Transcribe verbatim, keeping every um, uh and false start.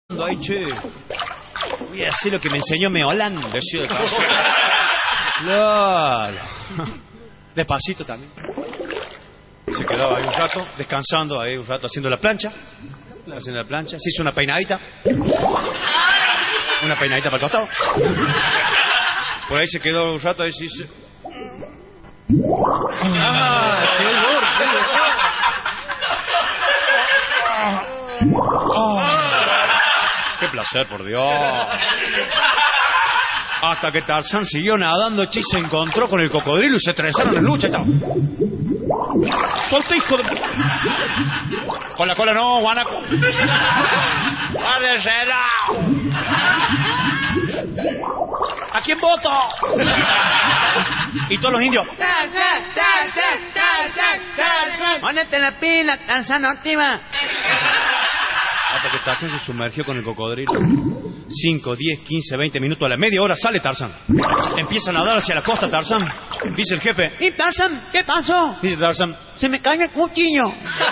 Ay, che. Voy a hacer lo que me enseñó Meolán. Decía el caso. Claro. Despacito también. Se quedaba ahí un rato, descansando ahí un rato, haciendo la plancha. Haciendo la plancha. Se hizo una peinadita. Una peinadita para el costado. Por ahí se quedó un rato, ahí se hizo... ¡Ah! ¡Qué dolor! ¡Qué dolor! ¡Oh! ¡Qué placer, por Dios! Hasta que Tarzán siguió nadando, che, y se encontró con el cocodrilo y se trezaron en lucha. Tal. ¡Suelta, hijo de... Con la cola no, guanaco. ¿A quién voto? Y todos los indios. ¡Tarzán, Tarzán, Tarzán, Tarzán! ¡Pónete la pila, Tarzán, óptima! Hasta que Tarzán se sumergió con el cocodrilo. cinco, diez, quince, veinte minutos, a la media hora sale Tarzán. Empieza a nadar hacia la costa Tarzán. Dice el jefe: ¿y Tarzán? ¿Qué pasó? Dice Tarzán: se me cae el cuchillo.